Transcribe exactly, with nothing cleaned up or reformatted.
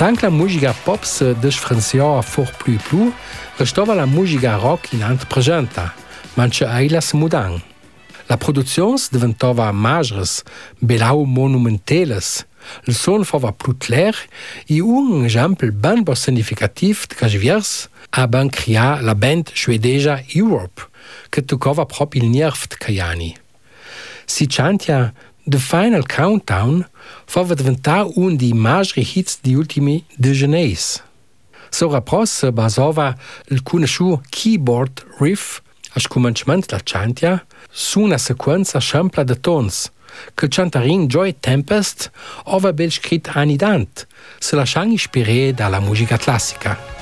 Tant que la musica pop se differenziava for più più, restava la musica rock inant presenta, manche eilas mudan. La produzione diventava magres, belau monumentales, il son fava più clair e un esempio ben significativo di Cagiviers a ben creare la band svedesa Europe, che toccava proprio il nervo di Caiani. Si chantia The Final Countdown fava diventare un dei maggiori hits di ultimi decenni. Sora pros basava il conosciuto keyboard riff al cominciamento della chantia su una sequenza sciampla de tons, che chantarin Joy Tempest ova bel scrit anni dant, se lascian ispirare dalla musica classica.